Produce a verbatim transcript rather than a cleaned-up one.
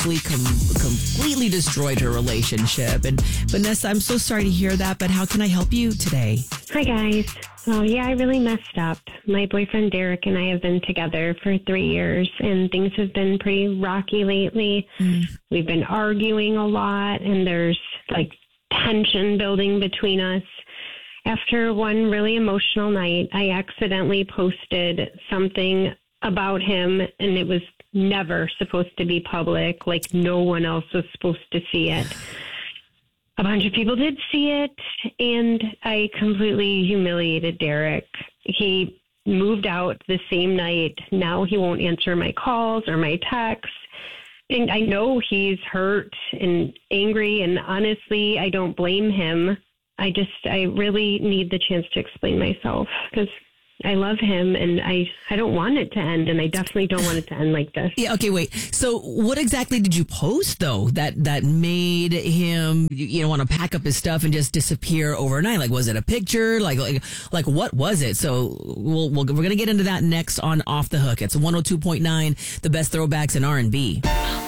actually com- completely destroyed her relationship. And Vanessa, I'm so sorry to hear that, but how can I help you today? Hi, guys. Well, yeah, I really messed up. My boyfriend Derek and I have been together for three years, and things have been pretty rocky lately. Mm. We've been arguing a lot, and there's like tension building between us. After one really emotional night, I accidentally posted something about him, and it was never supposed to be public. Like, no one else was supposed to see it. A bunch of people did see it, and I completely humiliated Derek. He moved out the same night. Now he won't answer my calls or my texts. And I know he's hurt and angry, and honestly, I don't blame him. I just, I really need the chance to explain myself because I love him and I, I don't want it to end, and I definitely don't want it to end like this. Yeah, okay, wait. So what exactly did you post, though, that, that made him, you, you know, want to pack up his stuff and just disappear overnight? Like, was it a picture? Like, like, like what was it? So we'll, we'll, we're going to get into that next on Off the Hook. It's one oh two point nine, the best throwbacks in R and B.